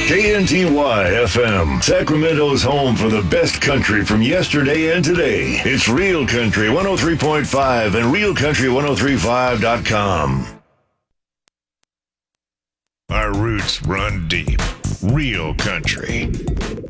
KNTY FM, Sacramento's home for the best country from yesterday and today. It's Real Country 103.5 and RealCountry1035.com. Our roots run deep. Real Country.